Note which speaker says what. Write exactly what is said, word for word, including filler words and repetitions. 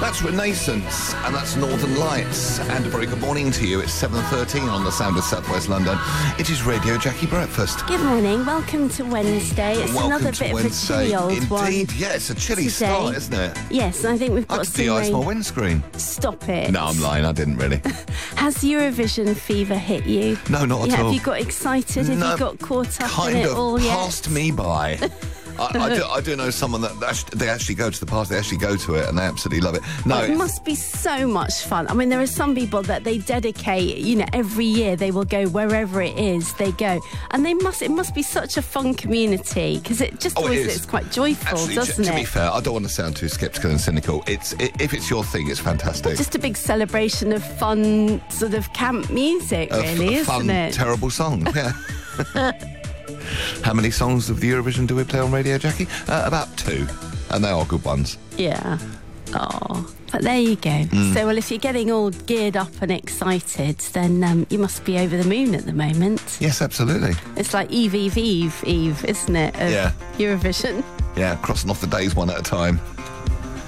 Speaker 1: That's Renaissance, and that's Northern Lights. And a very good morning to you. It's seven thirteen on the Sound of South West London. It is Radio Jackie Breakfast.
Speaker 2: Good morning. Welcome to Wednesday. It's
Speaker 1: Welcome
Speaker 2: another
Speaker 1: to
Speaker 2: bit
Speaker 1: Wednesday.
Speaker 2: of a chilly old
Speaker 1: Indeed.
Speaker 2: one.
Speaker 1: Indeed, yeah, it's a chilly
Speaker 2: today.
Speaker 1: start, isn't it?
Speaker 2: Yes, I think we've
Speaker 1: I
Speaker 2: got
Speaker 1: could
Speaker 2: some
Speaker 1: de-ice
Speaker 2: rain.
Speaker 1: my windscreen.
Speaker 2: Stop it.
Speaker 1: No, I'm lying, I didn't really.
Speaker 2: Has Eurovision fever hit you?
Speaker 1: No, not at
Speaker 2: yeah,
Speaker 1: all.
Speaker 2: Have you got excited? Have
Speaker 1: No,
Speaker 2: you got caught up
Speaker 1: kind
Speaker 2: in it
Speaker 1: of
Speaker 2: all yet?
Speaker 1: passed me by. I, I, do, I do know someone that actually, they actually go to the party, they actually go to it, and they absolutely love it. No,
Speaker 2: Oh, it must be so much fun. I mean, there are some people that they dedicate, you know, every year they will go wherever it is they go. And they must, it must be such a fun community because it just
Speaker 1: Oh, it
Speaker 2: always
Speaker 1: is.
Speaker 2: looks quite joyful,
Speaker 1: actually,
Speaker 2: doesn't
Speaker 1: to,
Speaker 2: it?
Speaker 1: to be fair, I don't want to sound too sceptical and cynical. It's it, if it's your thing, it's fantastic.
Speaker 2: Just a big celebration of fun, sort of camp music,
Speaker 1: A
Speaker 2: really,
Speaker 1: f-
Speaker 2: isn't
Speaker 1: fun,
Speaker 2: it?
Speaker 1: terrible song. Yeah. How many songs of the Eurovision do we play on Radio Jackie? Uh, about two, and they are good ones.
Speaker 2: Yeah. Oh, but there you go.
Speaker 1: Mm.
Speaker 2: So, well, if you're getting all geared up and excited, then um, you must be over the moon at the moment.
Speaker 1: Yes, absolutely.
Speaker 2: It's like Eve, Eve, Eve, Eve, isn't it? Of
Speaker 1: Yeah.
Speaker 2: Eurovision.
Speaker 1: Yeah, crossing off the days one at a time.